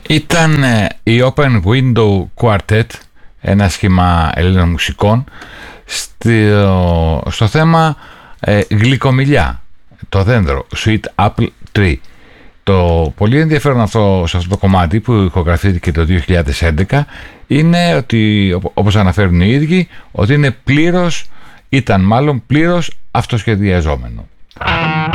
Ήταν η Open Window Quartet, ένα σχήμα Ελλήνων μουσικών, στο θέμα γλυκομιλιά, το δέντρο, Sweet Apple Tree. Το πολύ ενδιαφέρον σε αυτό το κομμάτι που ηχογραφήθηκε το 2011 είναι ότι, όπως αναφέρουν οι ίδιοι, ότι ήταν μάλλον πλήρως αυτοσχεδιαζόμενο.